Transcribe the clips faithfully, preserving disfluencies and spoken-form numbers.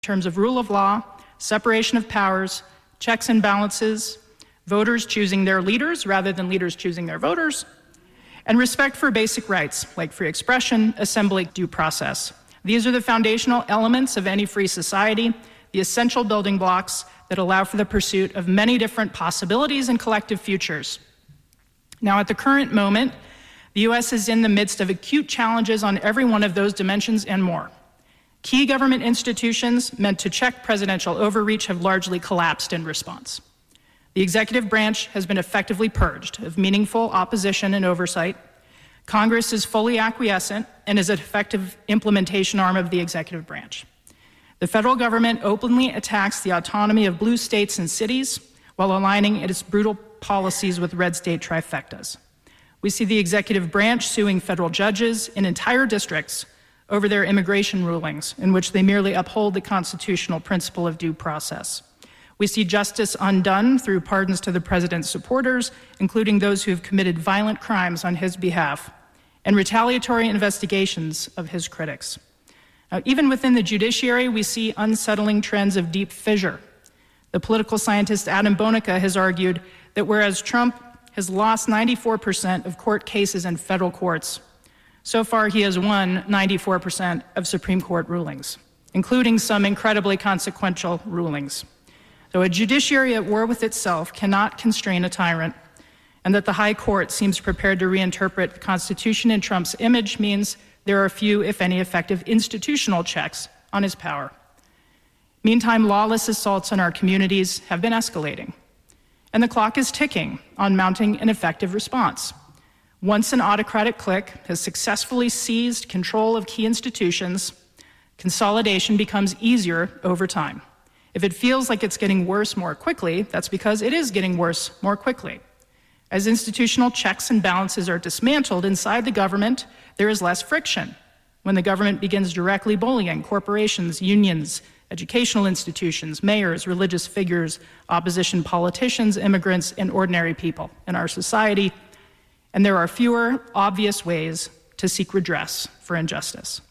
terms of rule of law, separation of powers, checks and balances, voters choosing their leaders rather than leaders choosing their voters, and respect for basic rights like free expression, assembly, due process. These are the foundational elements of any free society, the essential building blocks that allow for the pursuit of many different possibilities and collective futures. Now, at the current moment, the U S is in the midst of acute challenges on every one of those dimensions and more. Key government institutions meant to check presidential overreach have largely collapsed in response. The executive branch has been effectively purged of meaningful opposition and oversight. Congress is fully acquiescent and is an effective implementation arm of the executive branch. The federal government openly attacks the autonomy of blue states and cities while aligning its brutal policies with red state trifectas. We see the executive branch suing federal judges in entire districts over their immigration rulings, in which they merely uphold the constitutional principle of due process. We see justice undone through pardons to the president's supporters, including those who have committed violent crimes on his behalf, and retaliatory investigations of his critics. Now, even within the judiciary, we see unsettling trends of deep fissure. The political scientist Adam Bonica has argued that whereas Trump has lost ninety-four percent of court cases in federal courts, so far he has won ninety-four percent of Supreme Court rulings, including some incredibly consequential rulings. Though a judiciary at war with itself cannot constrain a tyrant, and that the High Court seems prepared to reinterpret the Constitution in Trump's image means there are few, if any, effective institutional checks on his power. Meantime, lawless assaults on our communities have been escalating, and the clock is ticking on mounting an effective response. Once an autocratic clique has successfully seized control of key institutions, consolidation becomes easier over time. If it feels like it's getting worse more quickly, that's because it is getting worse more quickly. As institutional checks and balances are dismantled inside the government, there is less friction when the government begins directly bullying corporations, unions, educational institutions, mayors, religious figures, opposition politicians, immigrants, and ordinary people in our society. And there are fewer obvious ways to seek redress for injustice.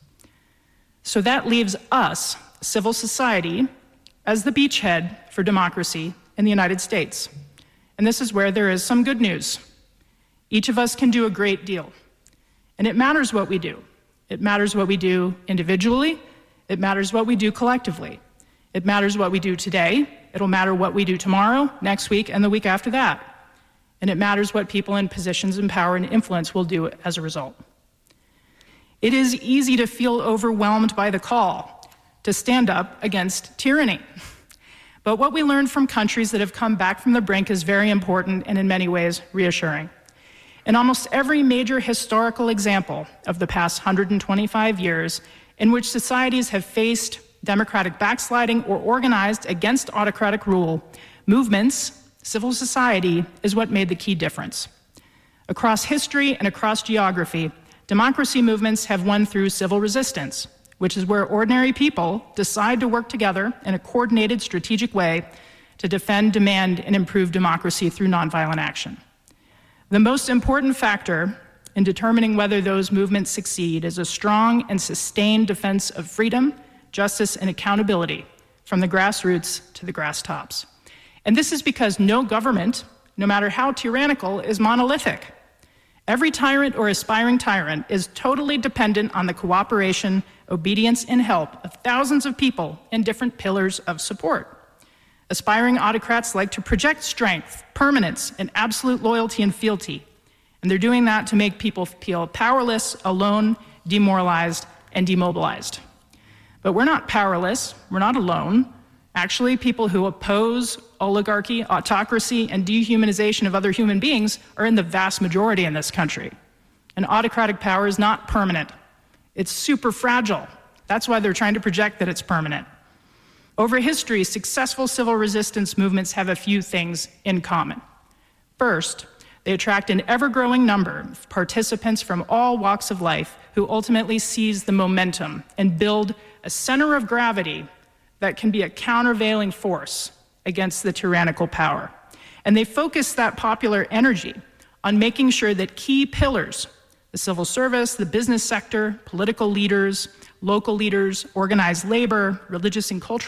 So that leaves us, civil society, as the beachhead for democracy in the United States. And this is where there is some good news. Each of us can do a great deal. And it matters what we do. It matters what we do individually. It matters what we do collectively. It matters what we do today. It'll matter what we do tomorrow, next week, and the week after that. And it matters what people in positions of power and influence will do as a result. It is easy to feel overwhelmed by the call to stand up against tyranny. But what we learned from countries that have come back from the brink is very important and in many ways reassuring. In almost every major historical example of the past one hundred twenty-five years in which societies have faced democratic backsliding or organized against autocratic rule, movements, civil society is what made the key difference. Across history and across geography, democracy movements have won through civil resistance, which is where ordinary people decide to work together in a coordinated, strategic way to defend, demand, and improve democracy through nonviolent action. The most important factor in determining whether those movements succeed is a strong and sustained defense of freedom, justice, and accountability from the grassroots to the grass tops. And this is because no government, no matter how tyrannical, is monolithic. Every tyrant or aspiring tyrant is totally dependent on the cooperation, obedience, and help of thousands of people in different pillars of support. Aspiring autocrats like to project strength, permanence, and absolute loyalty and fealty. And they're doing that to make people feel powerless, alone, demoralized, and demobilized. But we're not powerless, we're not alone. Actually, people who oppose oligarchy, autocracy, and dehumanization of other human beings are in the vast majority in this country. And autocratic power is not permanent. It's super fragile. That's why they're trying to project that it's permanent. Over history, successful civil resistance movements have a few things in common. First, they attract an ever-growing number of participants from all walks of life who ultimately seize the momentum and build a center of gravity that can be a countervailing force against the tyrannical power. And they focus that popular energy on making sure that key pillars, the civil service, the business sector, political leaders, local leaders, organized labor, religious and cultural